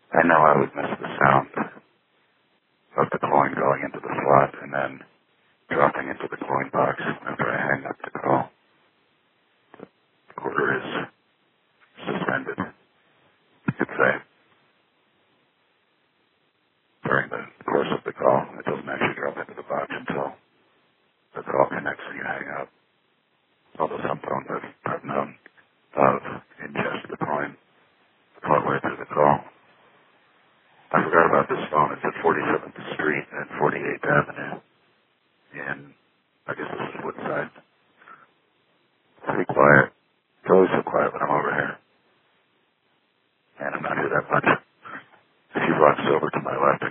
I know I would miss the sound of the coin going into the slot and then dropping into the coin box after I hang up the call. The order is suspended, you could say, during the course of the call. It doesn't actually drop into the box until the call connects and you hang up. Although some phones have known of ingest the coin partway through the call. I forgot about this phone. It's at 47th Street and 48th Avenue in, I guess this is Woodside. Pretty quiet. It's always so quiet when I'm over here. And I'm not here that much. If you run over to my left,